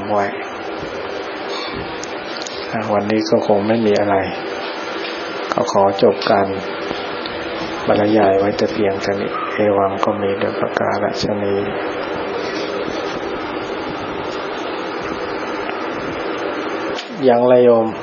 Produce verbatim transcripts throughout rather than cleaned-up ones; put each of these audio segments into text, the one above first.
ไว้วันนี้ก็คงไม่มีอะไรก็ขอจบการบรรยายไว้แต่เพียงเท่านี้เอวังก็มีด้วยประกาศนี้ยังไรโยม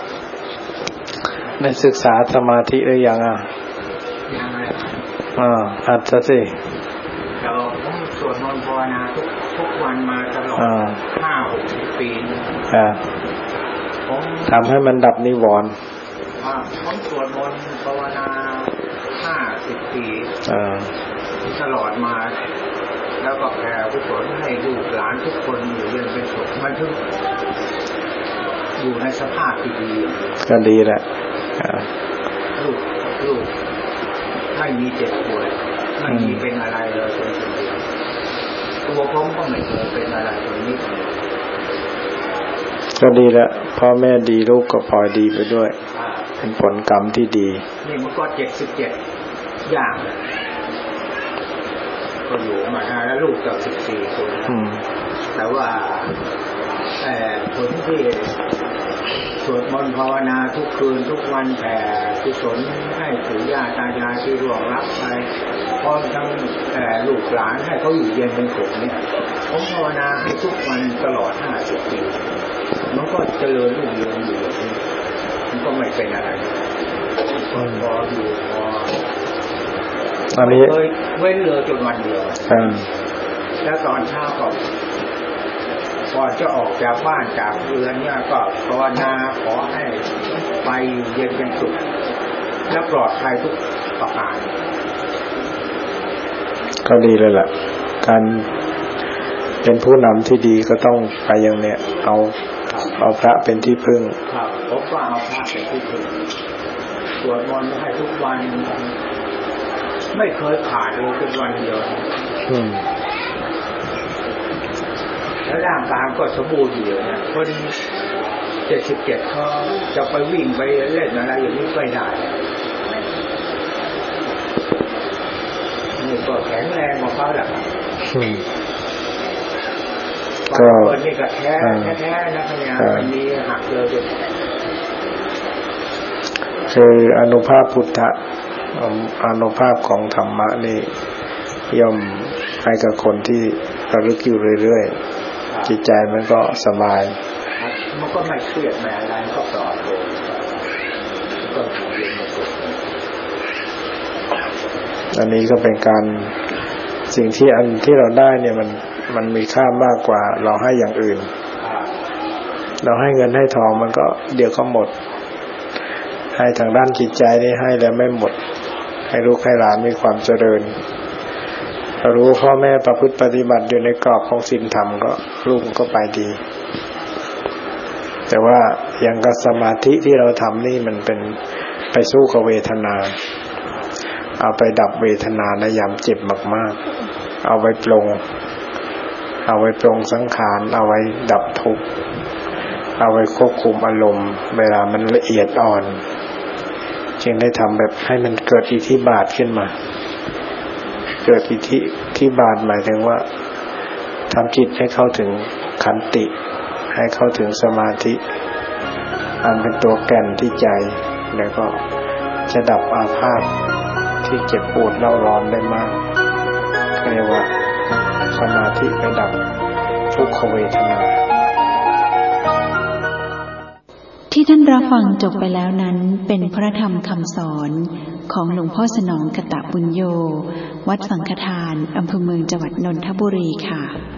ได้ศึกษาสมาธิหรือยังอ่ะยังเลยอ่าหัดซะสิเราผมสวดมนต์ภาวนาทุกทุกวันมาตลอดห้าหกสิบปีอ่าผมทำให้มันดับนิวรณ์อ่าผมสวดมนต์ภาวนาห้าสิบปีอ่าตลอดมาแล้วก็แผ่กุศลให้ลูกหลานทุกคนอยู่เย็นเป็นสุขมันถึงอยู่ในสภาพที่ดีก็ดีแหละลูกลูกไม่มีเจ็บป่วยไม่มีเป็นอะไรเลยจนถึงตัวผมก็ไม่เคยเป็นอะไรตรงนี้ก็ดีแล้วพ่อแม่ดีลูกก็พลอยดีไปด้วยเป็นผลกรรมที่ดีนี่มันก็เจ็ดสิบเจ็ดอย่างก็อยู่มาแล้วลูกก็สิบสี่คนแต่ว่าแต่ผลที่สวดมนต์ภาวนาทุกคืนทุกวันแผ่กุศลให้ปู่ย่าตายายที่ร่วงลับไปพร้อมทั้งแต่ลูกหลานให้เขาอยู่เย็นเป็นสุขเนี่ยผมภาวนาให้ทุกวันตลอดห้าสิบปีมันก็เจริญรุ่งเรืองอยู่อย่างนี้มันก็ไม่เป็นอะไรพออยู่พอตอนนี้เว้นเลยจนวันเดียวแล้วตอนเช้าก็ก่อนจะออกจากบ้านจากเรือนเนี่ยก็ภาวนาขอให้ไปอยู่เย็นเป็นสุขและปลอดภัยทุกประการก็ดีเลยล่ะการเป็นผู้นำที่ดีก็ต้องไปอย่างเนี้ยเอาเอาพระเป็นที่พึ่งครับผมก็เอาพระเป็นที่พึ่งสวดมนต์ให้ทุกวันไม่เคยขาดเลยเป็นวันเดียวอืมแล้วร่างกายก็สมบูรณ์อยู่เนี่ยคนเจ็ดสิบเจ็ดเขาจะไปวิ่งไปเล่นอะไรอย่างนี้ไม่ได้นี่ก็แข็งแรงกว่าเขาแหละก็คนนี่ก็แท้แท้ๆนะเนี่ยมันมีหักเลยคืออานุภาพพุทธะอานุภาพของธรรมะนี่ย่อมให้กับคนที่ระลึกอยู่เรื่อยๆจิตใจมันก็สบายมันก็ไม่เครียดไม่อะไรก็ปลอดโปร่งก็เย็นสุขอันนี้ก็เป็นการสิ่งที่อันที่เราได้เนี่ยมันมันมีค่ามากกว่าเราให้อย่างอื่นเราให้เงินให้ทองมันก็เดี๋ยวก็หมดให้ทางด้านจิตใจนี่ให้แล้วไม่หมดให้ลูกให้หลานมีความเจริญรู้พ่อแม่ประพฤติปฏิบัติอยู่ในกรอบของศีลธรรมก็ลูกก็ไปดีแต่ว่าอย่างกับสมาธิที่เราทำนี่มันเป็นไปสู้กับเวทนาเอาไปดับเวทนาในยามเจ็บมากๆเอาไว้ปลงเอาไว้ปลงสังขารเอาไว้ดับทุกข์เอาไว้ควบคุมอารมณ์เวลามันละเอียดอ่อนจึงได้ทำแบบให้มันเกิดอิทธิบาทขึ้นมาเกิดอิทธิที่บาทหมายถึงว่าทำจิตให้เข้าถึงขันติให้เข้าถึงสมาธิอันเป็นตัวแก่นที่ใจแล้วก็จะดับอาพาธที่เจ็บปวดเล่าร้อนได้มากเรียกว่าสมาธิไปดับทุกขเวทนาที่ท่านรับฟังจบไปแล้วนั้นเป็นพระธรรมคำสอนของหลวงพ่อสนองกตบุญโญวัดสังฆทานอำเภอเมืองจังหวัดนนทบุรีค่ะ